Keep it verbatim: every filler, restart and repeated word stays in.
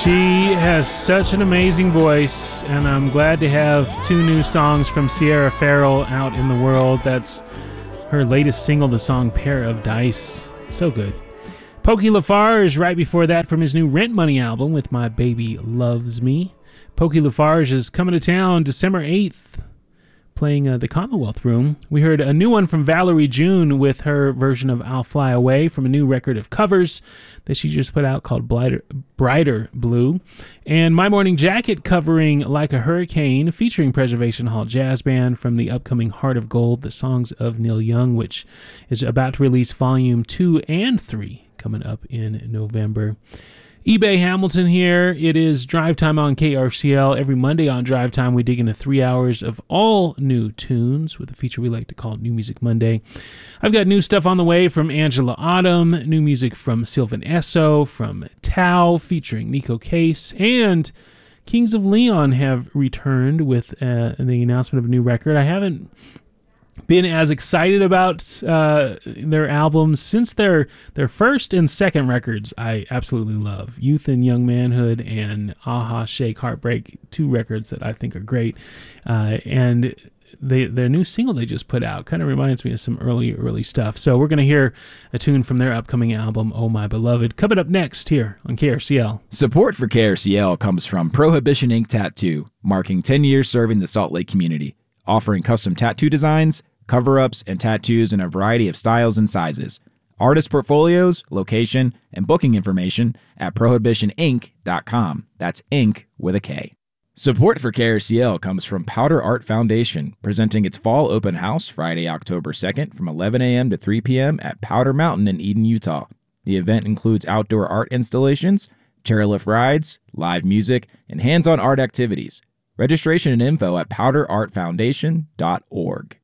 She has such an amazing voice, and I'm glad to have two new songs from Sierra Farrell out in the world. That's her latest single, the song Pair of Dice. So good. Pokey Lafarge right before that from his new Rent Money album with My Baby Loves Me. Pokey Lafarge is coming to town December eighth, playing uh, the Commonwealth Room. We heard a new one from Valerie June with her version of I'll Fly Away from a new record of covers that she just put out called Brighter, Brighter Blue. And My Morning Jacket covering Like a Hurricane featuring Preservation Hall Jazz Band from the upcoming Heart of Gold, the songs of Neil Young, which is about to release volume two and three coming up in November. eBay Hamilton here. It is Drive Time on K R C L. Every Monday on Drive Time, we dig into three hours of all new tunes with a feature we like to call New Music Monday. I've got new stuff on the way from Angela Autumn, new music from Sylvan Esso, from Tao featuring Nico Case, and Kings of Leon have returned with uh, the announcement of a new record. I haven't been as excited about uh, their albums since their their first and second records. I absolutely love Youth and Young Manhood and Aha Shake Heartbreak, two records that I think are great. Uh, and they, their new single they just put out kind of reminds me of some early, early stuff. So we're going to hear a tune from their upcoming album, Oh My Beloved, coming up next here on K R C L. Support for K R C L comes from Prohibition Ink Tattoo, marking ten years serving the Salt Lake community, offering custom tattoo designs, cover-ups, and tattoos in a variety of styles and sizes. Artist portfolios, location, and booking information at prohibition ink dot com. That's ink with a K. Support for K R C L comes from Powder Art Foundation, presenting its fall open house Friday, October second from eleven a.m. to three p.m. at Powder Mountain in Eden, Utah. The event includes outdoor art installations, chairlift rides, live music, and hands-on art activities. Registration and info at powder art foundation dot org.